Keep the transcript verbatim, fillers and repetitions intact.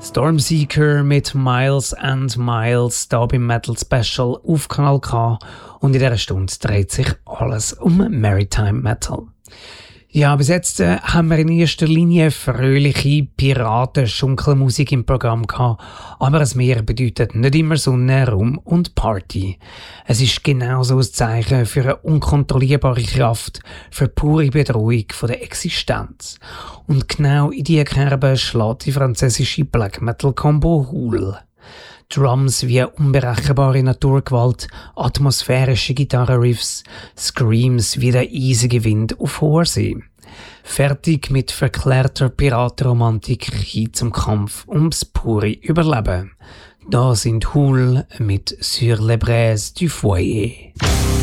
Stormseeker mit Miles and Miles hier beim Metal Special auf Kanal K und in dieser Stunde dreht sich alles um Maritime Metal. Ja, bis jetzt äh, haben wir in erster Linie fröhliche Piraten-Schunkelmusik im Programm gehabt, aber das Meer bedeutet nicht immer Sonne, Rum und Party. Es ist genauso ein Zeichen für eine unkontrollierbare Kraft, für pure Bedrohung von der Existenz. Und genau in diese Kerbe schlägt die französische Black Metal Combo Hool. Drums wie unberechenbare Naturgewalt, atmosphärische Gitarrenriffs, Screams wie der eisige Wind auf hoher See. Fertig mit verklärter Piratenromantik hin zum Kampf ums pure Überleben. Da sind Hool mit Sur les braises du foyer.